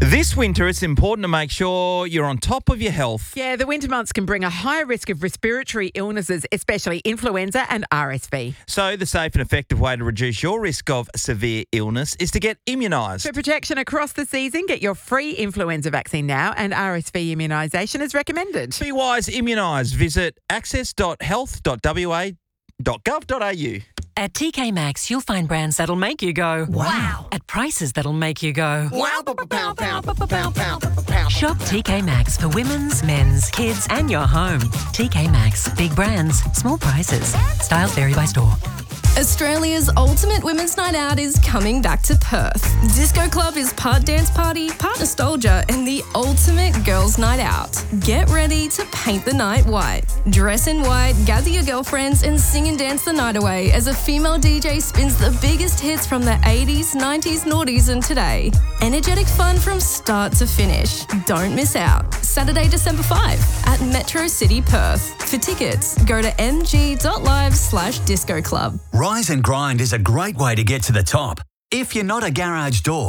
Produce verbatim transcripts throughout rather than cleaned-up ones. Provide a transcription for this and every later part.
This winter, it's important to make sure you're on top of your health. Yeah, the winter months can bring a higher risk of respiratory illnesses, especially influenza and R S V. So the safe and effective way to reduce your risk of severe illness is to get immunised. For protection across the season, get your free influenza vaccine now, and R S V immunisation is recommended. Be wise, immunised. Visit access dot health dot w a dot gov dot a u. At T K Maxx, you'll find brands that'll make you go, wow. At prices that'll make you go, wow. Pow, pow, pow, pow, pow. Shop T K Maxx for women's, men's, kids and your home. T K Maxx. Big brands, small prices. Styles vary by store. Australia's ultimate women's night out is coming back to Perth. Disco Club is part dance party, part nostalgia, and the ultimate girls' night out. Get ready to paint the night white. Dress in white, gather your girlfriends, and sing and dance the night away as a female D J spins the biggest hits from the eighties, nineties, noughties, and today. Energetic fun from start to finish. Don't miss out. Saturday, December fifth at Metro City, Perth. For tickets, go to m g dot live slash disco club. Rise and Grind is a great way to get to the top if you're not a garage door.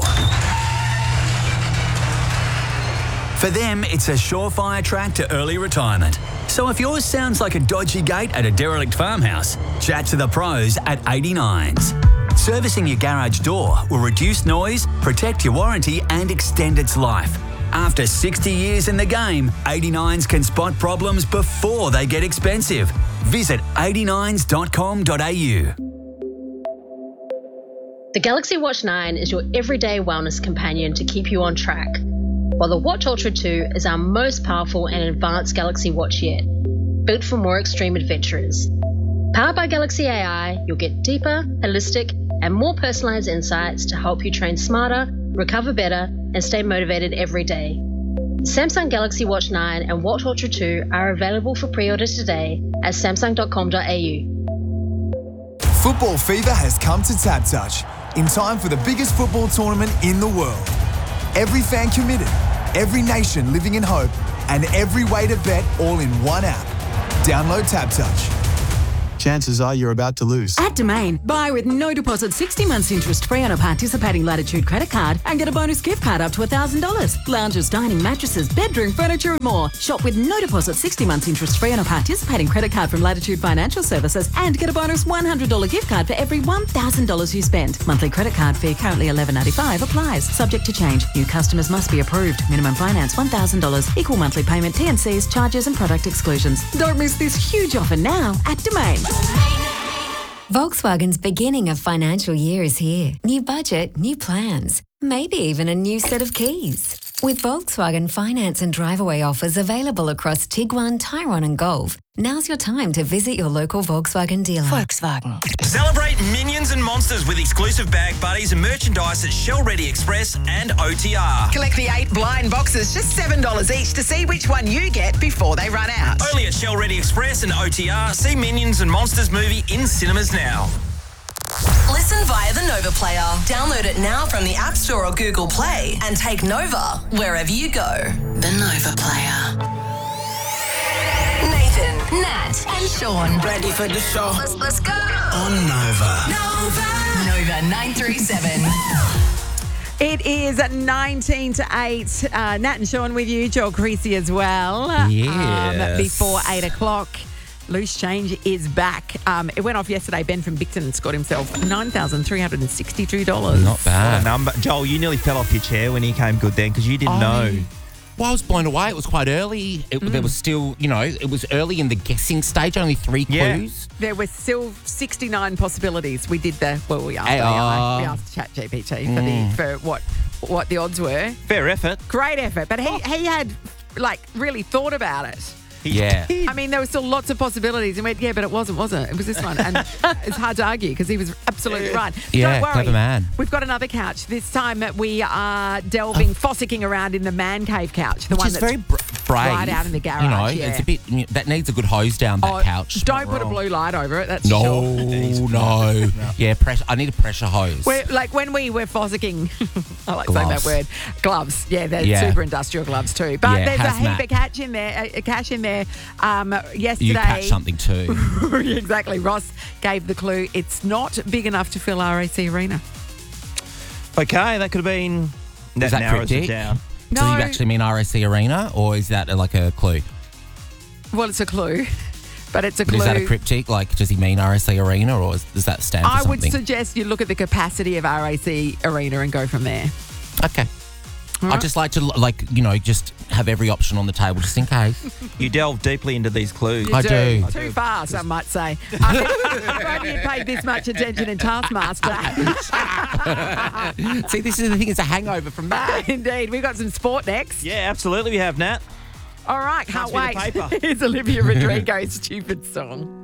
For them, it's a surefire track to early retirement. So if yours sounds like a dodgy gate at a derelict farmhouse, chat to the pros at eighty-nines. Servicing your garage door will reduce noise, protect your warranty and extend its life. After sixty years in the game, eighty-nines can spot problems before they get expensive. Visit eighty-nines dot com dot a u. The Galaxy Watch nine is your everyday wellness companion to keep you on track, while the Watch Ultra two is our most powerful and advanced Galaxy Watch yet, built for more extreme adventurers. Powered by Galaxy A I, you'll get deeper, holistic, and more personalized insights to help you train smarter, recover better, and stay motivated every day. Samsung Galaxy Watch nine and Watch Ultra two are available for pre-order today at samsung dot com dot a u. Football fever has come to TABtouch in time for the biggest football tournament in the world. Every fan committed, every nation living in hope, and every way to bet all in one app. Download TABtouch. Chances are you're about to lose. At Domain, buy with no deposit, sixty months interest free on a participating Latitude credit card and get a bonus gift card up to one thousand dollars. Lounges, dining, mattresses, bedroom, furniture and more. Shop with no deposit, sixty months interest free on a participating credit card from Latitude Financial Services and get a bonus one hundred dollars gift card for every one thousand dollars you spend. Monthly credit card fee currently eleven ninety-five applies. Subject to change. New customers must be approved. Minimum finance one thousand dollars. Equal monthly payment, T and Cs, charges and product exclusions. Don't miss this huge offer now at Domain. Volkswagen's beginning of financial year is here. New budget, new plans, maybe even a new set of keys. With Volkswagen finance and drive-away offers available across Tiguan, Tyrone and Golf, now's your time to visit your local Volkswagen dealer. Volkswagen. Celebrate Minions and Monsters with exclusive bag buddies and merchandise at Shell Ready Express and O T R. Collect the eight blind boxes, just seven dollars each, to see which one you get before they run out. Only at Shell Ready Express and O T R. See Minions and Monsters movie in cinemas now. Listen via the Nova Player. Download it now from the App Store or Google Play and take Nova wherever you go. The Nova Player. Nathan, Nat and Sean. Ready for the show? Let's, let's go. On Nova. Nova. Nova nine three seven. It is nineteen to eight. Uh, Nat and Sean with you. Joel Creasy as well. Yes. Um, before eight o'clock. Loose change is back. Um, it went off yesterday. Ben from Bicton scored himself nine thousand three hundred sixty-two dollars. Not bad. Number. Joel, you nearly fell off your chair when he came good then because you didn't Oh. know. Well, I was blown away. It was quite early. It, Mm. There was still, you know, it was early in the guessing stage, only three Yeah. clues. There were still sixty-nine possibilities. We did the, well, we asked, Hey, the A I. uh, we asked ChatGPT for, Mm. the, for what, what the odds were. Fair effort. Great effort. But he, he had, like, really thought about it. Yeah. I mean, there were still lots of possibilities. And went, yeah, but it wasn't, was it? It was this one. And it's hard to argue because he was absolutely right. Yeah, Don't worry. clever man. We've got another couch. This time we are delving, fossicking around in the man cave couch. The Which one is that's very br- brave. right out in the garage. You know, yeah. it's a bit, you know, that needs a good hose down, that Oh, couch. Don't Not put wrong. a blue light over it. That's No, sure. no. Yeah, pressure. I need a pressure hose. We're, like when we were fossicking, I like saying that Gloves. word, gloves. Yeah, they're Yeah. super industrial gloves too. But Yeah, there's a hazmat. heap of cash in there, a, a cash in there. Um, yesterday, you catch something too. exactly. Ross gave the clue. It's not big enough to fill R A C Arena. Okay, that could have been. That Is that narrows it cryptic? down. No. Does he actually mean R A C Arena, or is that like a clue? Well, it's a clue, but it's a But clue. is that a cryptic? Like, does he mean R A C Arena, or is, does that stand for I something? would suggest you look at the capacity of R A C Arena and go from there. Okay. All I right. just like to, like, you know, just have every option on the table just in case. You delve deeply into these clues. You I do. Too far, some might say. I think you paid this much attention in Taskmaster. See, this is the thing, it's a hangover from that. Indeed. We've got some sport next. Yeah, absolutely we have, Nat. All right, can't Pass me the wait. paper. Here's Olivia Rodrigo's stupid song.